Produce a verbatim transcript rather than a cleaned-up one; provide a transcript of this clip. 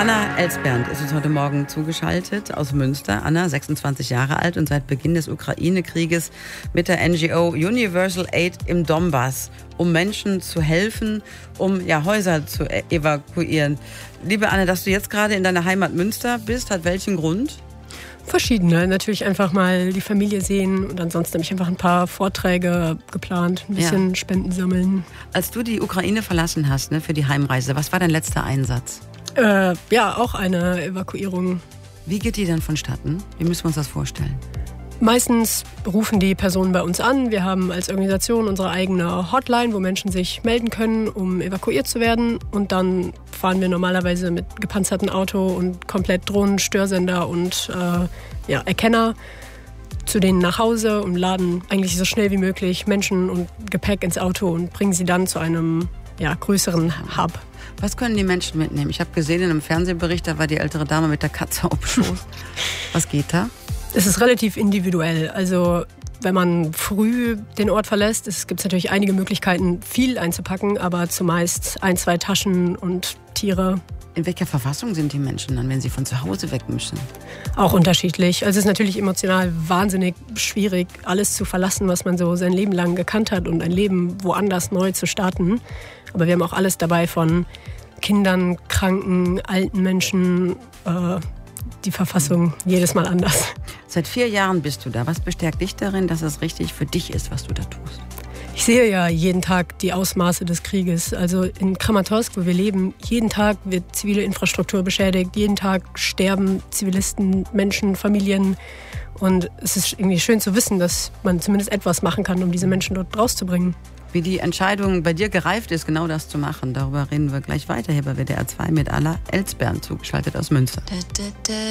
Anna Elsbernd ist uns heute Morgen zugeschaltet aus Münster. Anna, sechsundzwanzig Jahre alt und seit Beginn des Ukraine-Krieges mit der N G O Universal Aid im Donbass, um Menschen zu helfen, um ja, Häuser zu evakuieren. Liebe Anna, dass du jetzt gerade in deiner Heimat Münster bist, hat welchen Grund? Verschiedene. Natürlich einfach mal die Familie sehen und ansonsten habe ich einfach ein paar Vorträge geplant, ein bisschen ja. Spenden sammeln. Als du die Ukraine verlassen hast, ne, für die Heimreise, was war dein letzter Einsatz? Äh, ja, auch eine Evakuierung. Wie geht die dann vonstatten? Wie müssen wir uns das vorstellen? Meistens rufen die Personen bei uns an. Wir haben als Organisation unsere eigene Hotline, wo Menschen sich melden können, um evakuiert zu werden. Und dann fahren wir normalerweise mit gepanzertem Auto und komplett Drohnen, Störsender und äh, ja, Erkenner zu denen nach Hause und laden eigentlich so schnell wie möglich Menschen und Gepäck ins Auto und bringen sie dann zu einem ja, größeren Hub. Was können die Menschen mitnehmen? Ich habe gesehen in einem Fernsehbericht, da war die ältere Dame mit der Katze auf dem Schoß. Was geht da? Es ist relativ individuell. Also wenn man früh den Ort verlässt, es gibt natürlich einige Möglichkeiten, viel einzupacken, aber zumeist ein, zwei Taschen und Tiere. In welcher Verfassung sind die Menschen dann, wenn sie von zu Hause weg müssen? Auch unterschiedlich. Also es ist natürlich emotional wahnsinnig schwierig, alles zu verlassen, was man so sein Leben lang gekannt hat und ein Leben woanders neu zu starten. Aber wir haben auch alles dabei von Kindern, Kranken, alten Menschen, äh, die Verfassung jedes Mal anders. Seit vier Jahren bist du da. Was bestärkt dich darin, dass es richtig für dich ist, was du da tust? Ich sehe ja jeden Tag die Ausmaße des Krieges. Also in Kramatorsk, wo wir leben, jeden Tag wird zivile Infrastruktur beschädigt. Jeden Tag sterben Zivilisten, Menschen, Familien. Und es ist irgendwie schön zu wissen, dass man zumindest etwas machen kann, um diese Menschen dort rauszubringen. Wie die Entscheidung bei dir gereift ist, genau das zu machen, darüber reden wir gleich weiter hier bei W D R zwei mit Anna Elsbernd, zugeschaltet aus Münster.